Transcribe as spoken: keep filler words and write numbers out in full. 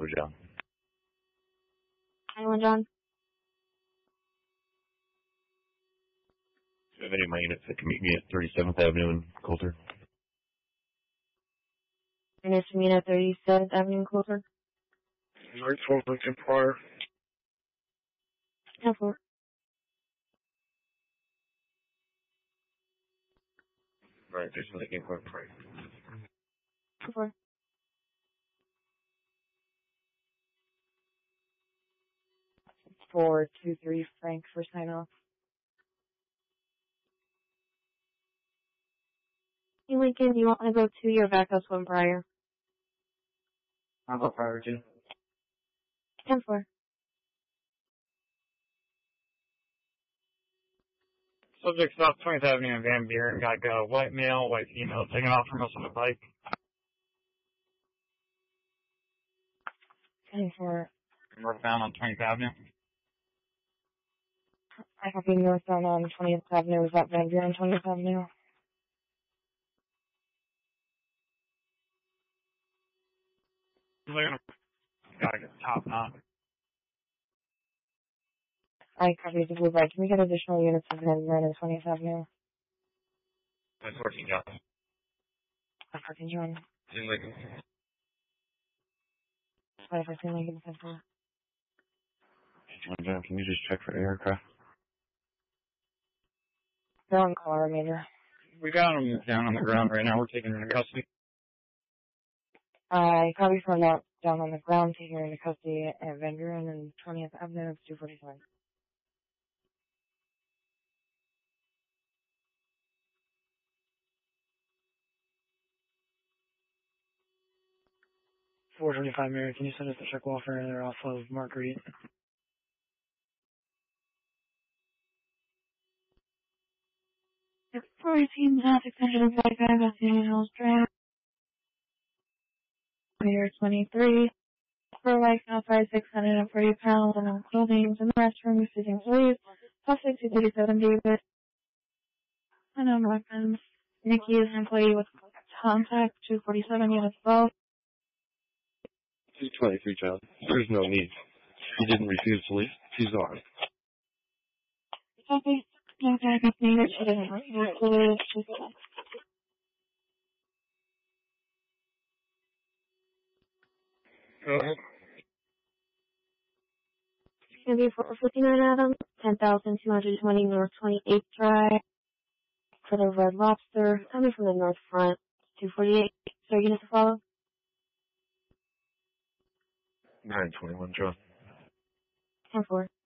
for John. Anyone, John? Do you have any of my units that can meet me at thirty-seventh Avenue in Coulter? Units to meet at thirty-seventh Avenue in Coulter? North twelve Lincoln Prior. ten four. Right, there's Lincoln Court Prior. ten four. four two three Frank for sign off. Hey, Lincoln, do you want to go to your backup one prior? I'll go prior too. ten four. Subject South twentieth Avenue in Van Buren. Got a white male, white female taking off from us on a bike. ten four. Northbound on twentieth Avenue. I copy northbound on twentieth Avenue. Is that Van Buren twentieth Avenue? Gotta get top knot. I copy the blue bike. Can we get additional units of Van Buren and twentieth Avenue? That's working, John. I copy John. In Lincoln. five fifteen Lincoln ten four. John, John, can you just check for aircraft? They're on call, Major. We got them down on the ground right now. We're taking them into custody. I copy from that down on the ground, taking her into custody at Van Buren and twentieth Avenue. It's two forty-seven. four twenty-five, Mary, can you send us a check Walker and they're off of Marguerite? fourteen six hundred five at the Angels Drive. Year twenty-three. For like outside six hundred forty pounds and on clothing in the restroom receiving police. Suspect two thirty-seven David. Unknown weapons. Nikki is an employee with contact two forty-seven units above. two twenty-three, John. There's no need. He didn't refuse to leave. He's on. Copy. No backup needed. She didn't refuse. She's on. Go ahead. It's going to be four fifty-nine Adam, ten thousand two hundred twenty North twenty-eighth Drive. For the Red Lobster, coming from the north front, two forty-eight. So you're going to follow? nine twenty-one, John. ten four.